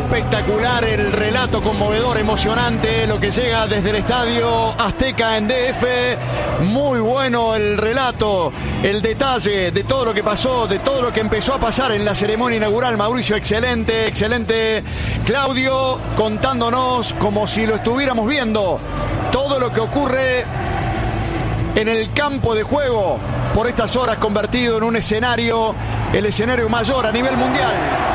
Espectacular el relato, conmovedor, emocionante, lo que llega desde el Estadio Azteca en DF. Muy bueno el relato, el detalle de todo lo que pasó, de todo lo que empezó a pasar en la ceremonia inaugural. Mauricio, excelente, excelente. Claudio, contándonos como si lo estuviéramos viendo, todo lo que ocurre en el campo de juego, por estas horas convertido en un escenario, el escenario mayor a nivel mundial.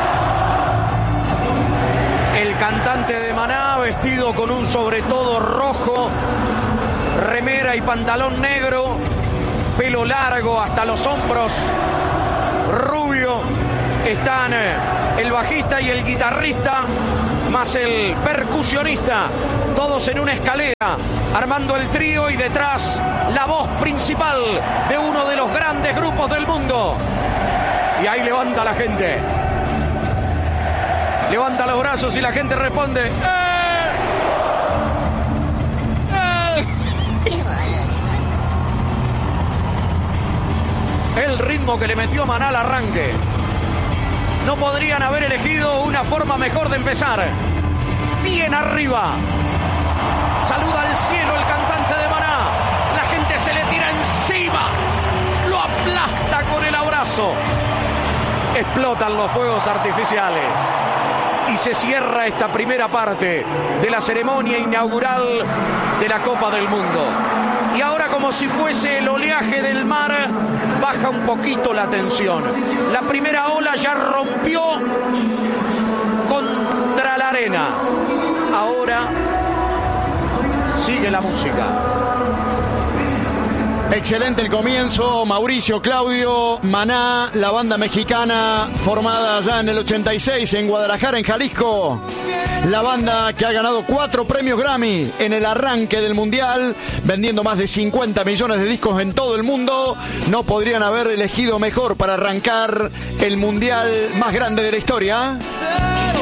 El cantante de Maná, vestido con un sobretodo rojo, remera y pantalón negro, pelo largo hasta los hombros, rubio. Están el bajista y el guitarrista, más el percusionista, todos en una escalera, armando el trío, y detrás la voz principal de uno de los grandes grupos del mundo. Y ahí levanta la gente. Levanta los brazos y la gente responde. El ritmo que le metió Maná al arranque. No podrían haber elegido una forma mejor de empezar. Bien arriba. Saluda al cielo el cantante de Maná. La gente se le tira encima. Lo aplasta con el abrazo. Explotan los fuegos artificiales. Y se cierra esta primera parte de la ceremonia inaugural de la Copa del Mundo. Y ahora, como si fuese el oleaje del mar, baja un poquito la tensión. La primera ola ya rompió contra la arena. Ahora sigue la música. Excelente el comienzo, Mauricio, Claudio. Maná, la banda mexicana formada ya en el 86 en Guadalajara, en Jalisco. La banda que ha ganado 4 premios Grammy en el arranque del Mundial, vendiendo más de 50 millones de discos en todo el mundo. No podrían haber elegido mejor para arrancar el Mundial más grande de la historia.